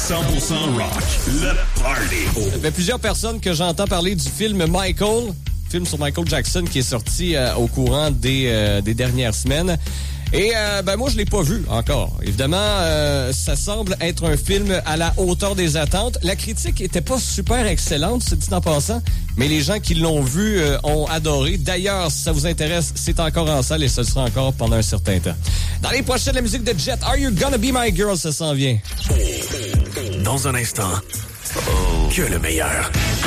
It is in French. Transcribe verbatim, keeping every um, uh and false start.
cent pour cent rock, le party. Il y a plusieurs personnes que j'entends parler du film Michael, film sur Michael Jackson qui est sorti euh, au courant des, euh, des dernières semaines. Et euh, ben moi, je l'ai pas vu encore. Évidemment, euh, ça semble être un film à la hauteur des attentes. La critique était pas super excellente, c'est dit en passant, mais les gens qui l'ont vu euh, ont adoré. D'ailleurs, si ça vous intéresse, c'est encore en salle et ce sera encore pendant un certain temps. Dans les prochaines, la musique de Jet, Are You Gonna Be My Girl, ça s'en vient. Dans un instant, que le meilleur.